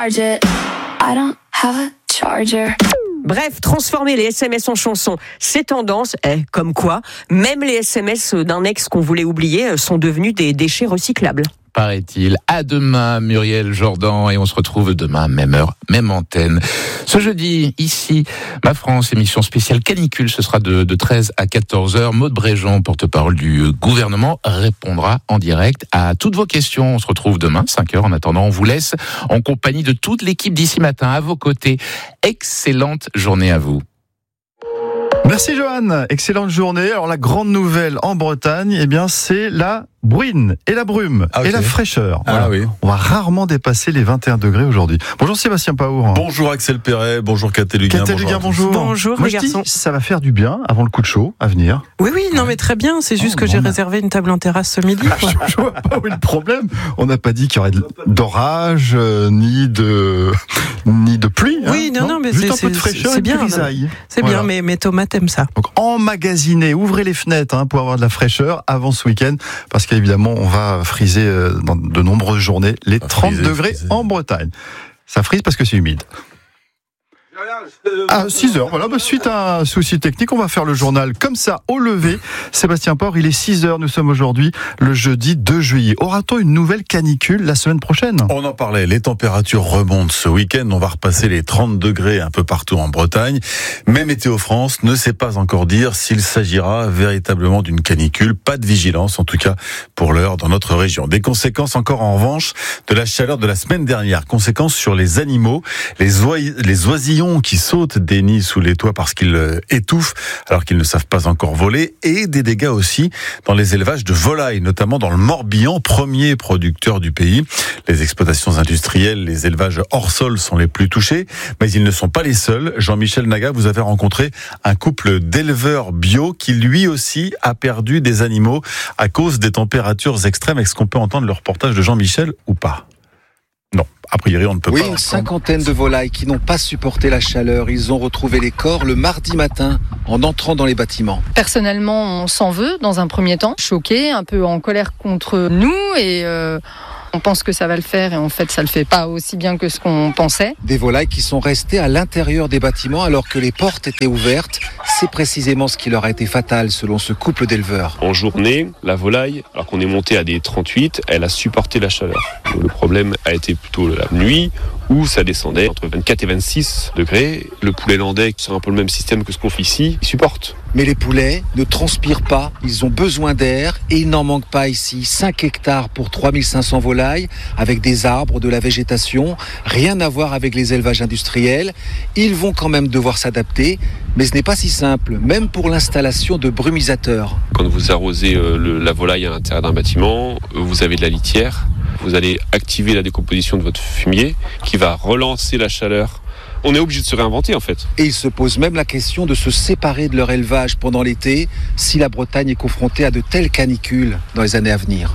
Bref, transformer les SMS en chansons, c'est tendance. Comme quoi, même les SMS d'un ex qu'on voulait oublier sont devenus des déchets recyclables. Paraît-il. À demain, Muriel Jordan, et on se retrouve demain, même heure, même antenne. Ce jeudi, ici, Ma France, émission spéciale canicule, ce sera de 13 à 14h. Maude Bréjean, porte-parole du gouvernement, répondra en direct à toutes vos questions. On se retrouve demain, 5h. En attendant, on vous laisse en compagnie de toute l'équipe d'ici matin à vos côtés. Excellente journée à vous. Merci Johan, excellente journée. Alors la grande nouvelle en Bretagne, eh bien c'est la bruine et la brume et la fraîcheur. Voilà. Oui. On va rarement dépasser les 21 degrés aujourd'hui. Bonjour Sébastien Paour. Bonjour Axel Perret, bonjour Caté Luguin. Bonjour. Bonjour Moi, les garçons. Ça va faire du bien avant le coup de chaud à venir. Oui, non mais très bien, c'est juste que j'ai réservé une table en terrasse ce midi. Je vois pas où est le problème. On n'a pas dit qu'il y aurait d'orage, ni de pluie. Oui, non, mais juste un peu de fraîcheur et de grisaille. C'est bien, mais mes tomates aiment ça. Donc emmagasiner, ouvrez les fenêtres pour avoir de la fraîcheur avant ce week-end, parce qu'évidemment on va friser dans de nombreuses journées les 30 degrés en Bretagne. Ça frise parce que c'est humide. À 6h, voilà, suite à un souci technique, on va faire le journal comme ça, au lever. Sébastien Paour, il est 6h, nous sommes aujourd'hui le jeudi 2 juillet. Aura-t-on une nouvelle canicule la semaine prochaine ? On en parlait, les températures remontent ce week-end, on va repasser les 30 degrés un peu partout en Bretagne. Mais Météo France ne sait pas encore dire s'il s'agira véritablement d'une canicule. Pas de vigilance, en tout cas pour l'heure, dans notre région. Des conséquences encore en revanche de la chaleur de la semaine dernière. Conséquences sur les animaux, les oisillons qui sautent des nids sous les toits parce qu'ils étouffent alors qu'ils ne savent pas encore voler, et des dégâts aussi dans les élevages de volailles, notamment dans le Morbihan, premier producteur du pays. Les exploitations industrielles, les élevages hors sol sont les plus touchés, mais ils ne sont pas les seuls. Jean-Michel Naga, vous avez rencontré un couple d'éleveurs bio qui lui aussi a perdu des animaux à cause des températures extrêmes. Est-ce qu'on peut entendre le reportage de Jean-Michel ou pas ? Non, a priori on ne peut pas. Oui, une cinquantaine de volailles qui n'ont pas supporté la chaleur. Ils ont retrouvé les corps le mardi matin en entrant dans les bâtiments. Personnellement, on s'en veut dans un premier temps, choqué, un peu en colère contre nous et on pense que ça va le faire et en fait ça le fait pas aussi bien que ce qu'on pensait. Des volailles qui sont restées à l'intérieur des bâtiments alors que les portes étaient ouvertes. C'est précisément ce qui leur a été fatal selon ce couple d'éleveurs. En journée, la volaille, alors qu'on est monté à des 38, elle a supporté la chaleur. Le problème a été plutôt la nuit où ça descendait entre 24 et 26 degrés. Le poulet landais, c'est un peu le même système que ce qu'on fait ici, il supporte. Mais les poulets ne transpirent pas, ils ont besoin d'air et il n'en manque pas ici. 5 hectares pour 3500 volailles, avec des arbres, de la végétation, rien à voir avec les élevages industriels. Ils vont quand même devoir s'adapter, mais ce n'est pas si simple, même pour l'installation de brumisateurs. Quand vous arrosez la volaille à l'intérieur d'un bâtiment, vous avez de la litière, vous allez activer la décomposition de votre fumier qui va relancer la chaleur. On est obligé de se réinventer en fait. Et ils se posent même la question de se séparer de leur élevage pendant l'été si la Bretagne est confrontée à de telles canicules dans les années à venir.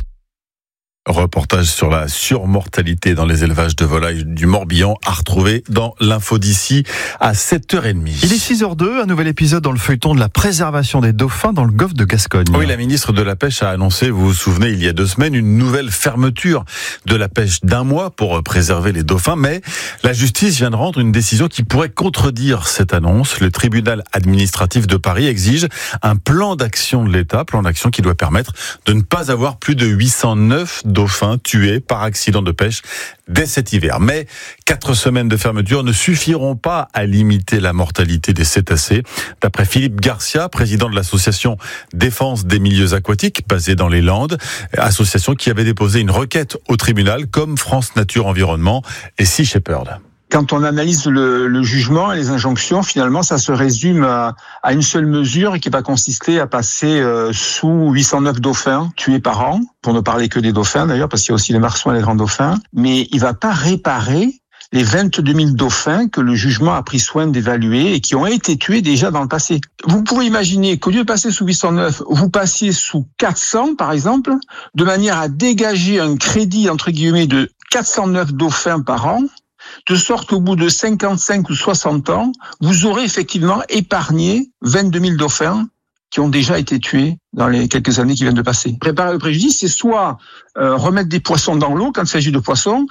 Reportage sur la surmortalité dans les élevages de volailles du Morbihan à retrouver dans l'info d'ici à 7h30. Il est 6h02, un nouvel épisode dans le feuilleton de la préservation des dauphins dans le golfe de Gascogne. Oui, la ministre de la Pêche a annoncé, vous vous souvenez, il y a 2 semaines, une nouvelle fermeture de la pêche d'1 mois pour préserver les dauphins. Mais la justice vient de rendre une décision qui pourrait contredire cette annonce. Le tribunal administratif de Paris exige un plan d'action de l'État, plan d'action qui doit permettre de ne pas avoir plus de 809 dauphins tués par accident de pêche dès cet hiver. Mais 4 semaines de fermeture ne suffiront pas à limiter la mortalité des cétacés. D'après Philippe Garcia, président de l'association Défense des milieux aquatiques, basée dans les Landes, association qui avait déposé une requête au tribunal comme France Nature Environnement et Sea Shepherd. Quand on analyse le jugement et les injonctions, finalement, ça se résume à une seule mesure qui va consister à passer sous 809 dauphins tués par an, pour ne parler que des dauphins d'ailleurs, parce qu'il y a aussi les marsouins et les grands dauphins. Mais il va pas réparer les 22 000 dauphins que le jugement a pris soin d'évaluer et qui ont été tués déjà dans le passé. Vous pouvez imaginer qu'au lieu de passer sous 809, vous passiez sous 400 par exemple, de manière à dégager un crédit entre guillemets de 409 dauphins par an, de sorte qu'au bout de 55 ou 60 ans, vous aurez effectivement épargné 22 000 dauphins qui ont déjà été tués dans les quelques années qui viennent de passer. Réparer le préjudice, c'est soit remettre des poissons dans l'eau quand il s'agit de poissons,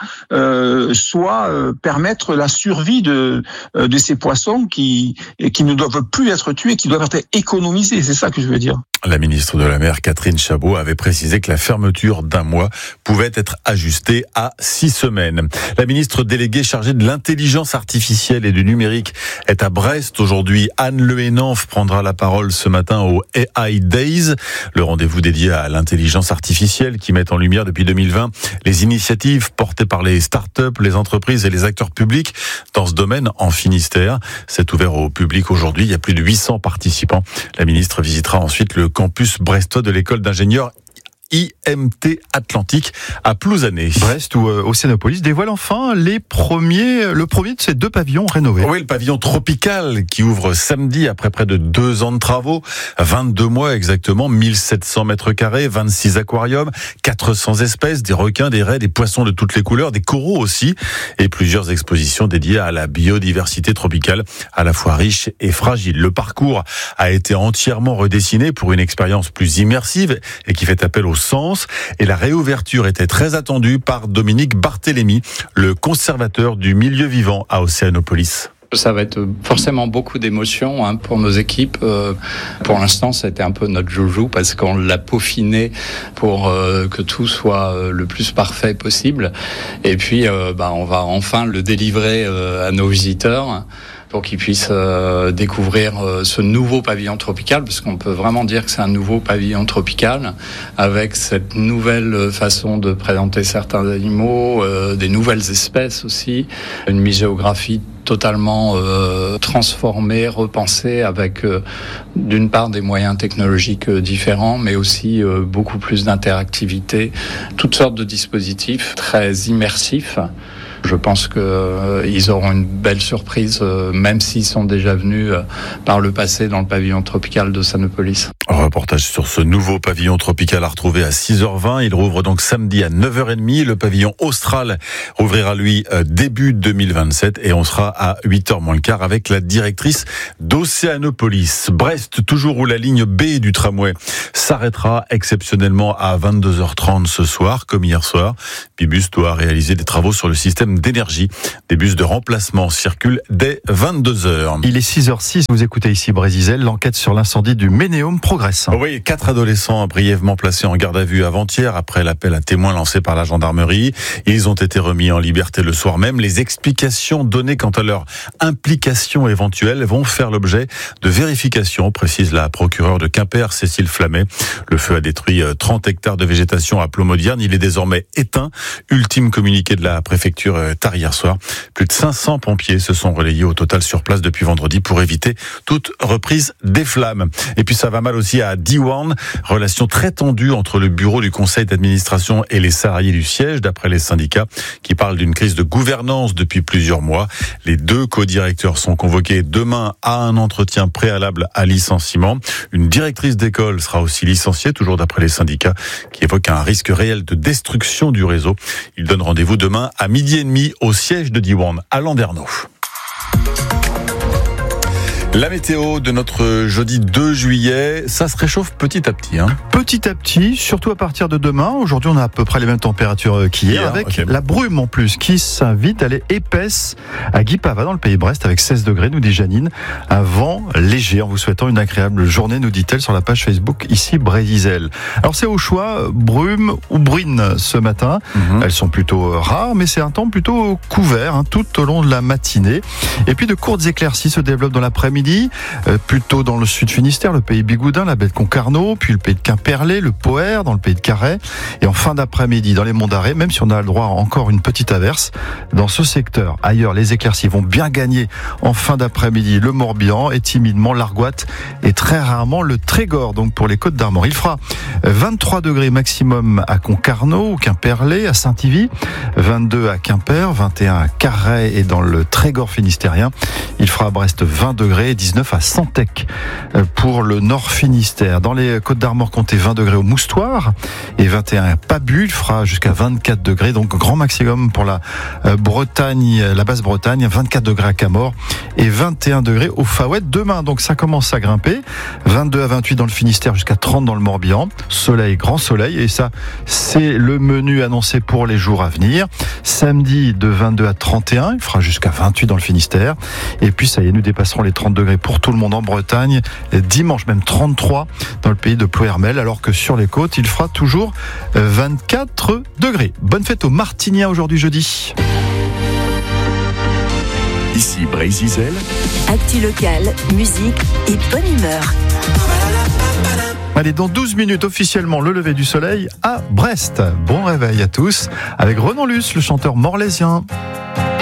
soit permettre la survie de ces poissons qui ne doivent plus être tués, qui doivent être économisés. C'est ça que je veux dire. La ministre de la Mer, Catherine Chabot, avait précisé que la fermeture d'1 mois pouvait être ajustée à 6 semaines. La ministre déléguée chargée de l'intelligence artificielle et du numérique est à Brest aujourd'hui. Anne Le Hénanf prendra la parole ce matin au AI Days, le rendez-vous dédié à l'intelligence artificielle qui met en lumière depuis 2020 les initiatives portées par les start-up, les entreprises et les acteurs publics dans ce domaine en Finistère. C'est ouvert au public aujourd'hui. Il y a plus de 800 participants. La ministre visitera ensuite le campus brestois de l'école d'ingénieurs IMT Atlantique à Plouzané. Brest où Océanopolis dévoile enfin le premier de ces 2 pavillons rénovés. Oui, le pavillon tropical qui ouvre samedi après près de 2 ans de travaux, 22 mois exactement, 1700 mètres carrés, 26 aquariums, 400 espèces, des requins, des raies, des poissons de toutes les couleurs, des coraux aussi, et plusieurs expositions dédiées à la biodiversité tropicale, à la fois riche et fragile. Le parcours a été entièrement redessiné pour une expérience plus immersive et qui fait appel au sens, et la réouverture était très attendue par Dominique Barthélémy, le conservateur du milieu vivant à Océanopolis. Ça va être forcément beaucoup d'émotions pour nos équipes. Pour l'instant, c'était un peu notre joujou parce qu'on l'a peaufiné pour que tout soit le plus parfait possible. Et puis, on va enfin le délivrer à nos visiteurs pour qu'ils puissent découvrir ce nouveau pavillon tropical, parce qu'on peut vraiment dire que c'est un nouveau pavillon tropical, avec cette nouvelle façon de présenter certains animaux, des nouvelles espèces aussi, une muséographie totalement transformée, repensée, avec d'une part des moyens technologiques différents, mais aussi beaucoup plus d'interactivité, toutes sortes de dispositifs très immersifs. Je pense qu'ils auront une belle surprise, même s'ils sont déjà venus par le passé dans le pavillon tropical d'Océanopolis. Reportage sur ce nouveau pavillon tropical à retrouver à 6h20. Il rouvre donc samedi à 9h30. Le pavillon austral rouvrira, lui, début 2027. Et on sera à 8h moins le quart avec la directrice d'Océanopolis. Brest, toujours où la ligne B du tramway s'arrêtera exceptionnellement à 22h30 ce soir, comme hier soir. Bibus doit réaliser des travaux sur le système d'énergie. Des bus de remplacement circulent dès 22h. Il est 6h06, vous écoutez ici Brésil. L'enquête sur l'incendie du Ménéum progresse. Oui, 4 adolescents brièvement placés en garde à vue avant-hier après l'appel à témoins lancé par la gendarmerie. Ils ont été remis en liberté le soir même. Les explications données quant à leur implication éventuelle vont faire l'objet de vérifications, précise la procureure de Quimper, Cécile Flamet. Le feu a détruit 30 hectares de végétation à Plomodierne. Il est désormais éteint. Ultime communiqué de la préfecture tard hier soir. Plus de 500 pompiers se sont relayés au total sur place depuis vendredi pour éviter toute reprise des flammes. Et puis ça va mal aussi à Diwan. Relation très tendue entre le bureau du conseil d'administration et les salariés du siège, d'après les syndicats, qui parlent d'une crise de gouvernance depuis plusieurs mois. Les 2 co-directeurs sont convoqués demain à un entretien préalable à licenciement. Une directrice d'école sera aussi licenciée, toujours d'après les syndicats, qui évoquent un risque réel de destruction du réseau. Ils donnent rendez-vous demain à 12h30 au siège de Diwan, à Landerneau. La météo de notre jeudi 2 juillet, ça se réchauffe petit à petit. Petit à petit, surtout à partir de demain. Aujourd'hui, on a à peu près les mêmes températures qu'hier, avec la brume en plus qui s'invite. Elle est épaisse à Guipava, dans le pays de Brest, avec 16 degrés, nous dit Janine. Un vent léger, en vous souhaitant une agréable journée, nous dit-elle sur la page Facebook, ici Brésil. Alors c'est au choix, brume ou bruine ce matin. Elles sont plutôt rares, mais c'est un temps plutôt couvert tout au long de la matinée. Et puis de courtes éclaircies se développent dans l'après-midi. Plutôt dans le sud Finistère, le pays de Bigoudin, la baie de Concarneau, puis le pays de Quimperlé, le Poher, dans le pays de Carhaix, et en fin d'après-midi dans les Monts d'Arrée, même si on a le droit à encore une petite averse dans ce secteur. Ailleurs, les éclaircies vont bien gagner en fin d'après-midi le Morbihan et timidement l'Argoate et très rarement le Trégor, donc pour les Côtes d'Armor. Il fera 23 degrés maximum à Concarneau, Quimperlé, à Saint-Yvy, 22 à Quimper, 21 à Carhaix et dans le Trégor finistérien. Il fera à Brest 20 degrés. degrés et 19 à Santec pour le Nord Finistère. Dans les Côtes-d'Armor, comptez 20 degrés au Moustoir et 21 à Pabu. Il fera jusqu'à 24 degrés, donc grand maximum pour la Bretagne, la Basse-Bretagne, 24 degrés à Camors et 21 degrés au Faouët. Demain, donc ça commence à grimper, 22 à 28 dans le Finistère, jusqu'à 30 dans le Morbihan. Soleil, grand soleil, et ça, c'est le menu annoncé pour les jours à venir. Samedi, de 22 à 31, il fera jusqu'à 28 dans le Finistère. Et puis ça y est, nous dépasserons les 30 degrés pour tout le monde en Bretagne. Dimanche, même 33 dans le pays de Ploërmel, alors que sur les côtes, il fera toujours 24 degrés. Bonne fête aux Martiniens aujourd'hui jeudi. Ici Brésil. Actu locale, musique et bonne humeur. Allez, dans 12 minutes, officiellement, le lever du soleil à Brest. Bon réveil à tous, avec Renan Luce, le chanteur morlaisien.